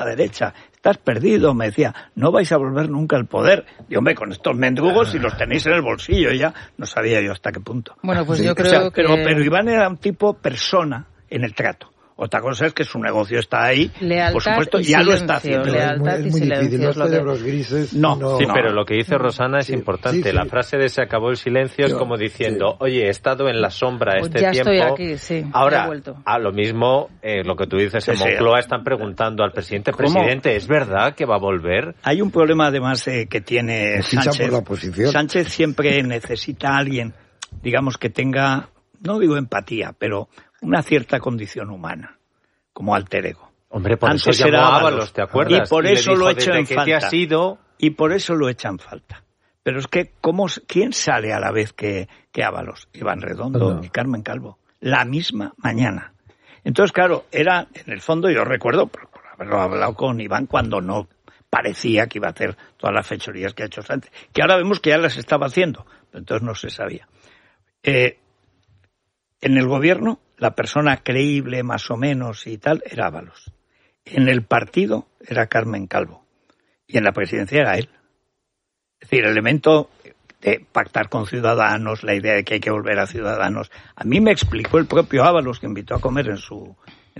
la derecha, estás perdido, me decía, no vais a volver nunca al poder. Y hombre, con estos mendrugos, si los tenéis en el bolsillo ya, no sabía yo hasta qué punto. Bueno, pues yo creo que... Pero Iván era un tipo persona en el trato. Otra cosa es que su negocio está ahí, lealtad, por supuesto, y ya silencio, lo está haciendo. Lealtad es y muy silencio. difícil, los cerebros grises... Sí, pero lo que dice Rosana es importante. Sí. La frase de se acabó el silencio es como diciendo, oye, he estado en la sombra Pues este ya tiempo. estoy aquí, sí, ahora, he vuelto. a lo mismo, lo que tú dices, en Moncloa están preguntando al presidente, presidente, ¿es verdad que va a volver? Hay un problema además que tiene Sánchez. Por la oposición. Sánchez siempre necesita a alguien, digamos, que tenga, no digo empatía, pero una cierta condición humana, como alter ego. Hombre, por Antes eso llamó era a Ábalos, ¿te acuerdas? Y por eso lo echan en falta. Te has ido... Y por eso lo echan falta. Pero es que, ¿quién sale a la vez que Ábalos? Iván Redondo y Carmen Calvo. La misma mañana. Entonces, claro, era, en el fondo, yo recuerdo, por haberlo hablado con Iván cuando no parecía que iba a hacer todas las fechorías que ha hecho Sánchez, que ahora vemos que ya las estaba haciendo, pero entonces no se sabía. En el gobierno, la persona creíble más o menos y tal era Ábalos. En el partido era Carmen Calvo y en la presidencia era él. Es decir, el elemento de pactar con Ciudadanos, la idea de que hay que volver a Ciudadanos, a mí me explicó el propio Ábalos, que invitó a comer en su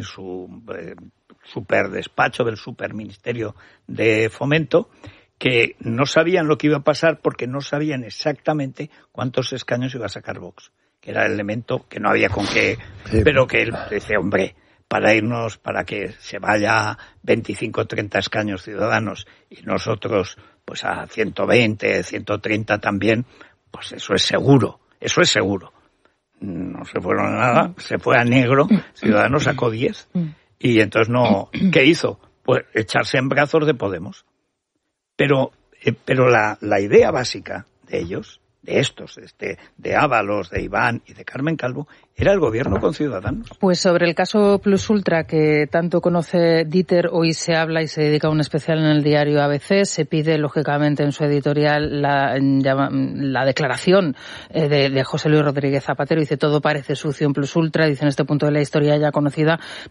superdespacho del superministerio de Fomento, que no sabían lo que iba a pasar porque no sabían exactamente cuántos escaños iba a sacar Vox, que era el elemento que no había con qué, pero que él decía, hombre, para que se vaya 25 o 30 escaños Ciudadanos y nosotros pues a 120, 130 también, pues eso es seguro. No se fueron a nada, se fue a negro, Ciudadanos sacó 10 y entonces no, ¿qué hizo? Pues echarse en brazos de Podemos. Pero la idea básica de ellos, de estos, de Ábalos, de Iván y de Carmen Calvo, era el gobierno con Ciudadanos. Pues sobre el caso Plus Ultra, que tanto conoce Dieter, hoy se habla y se dedica un especial en el diario ABC. Se pide, lógicamente, en su editorial la declaración de José Luis Rodríguez Zapatero. Dice, todo parece sucio en Plus Ultra. Dice, en este punto de la historia ya conocida,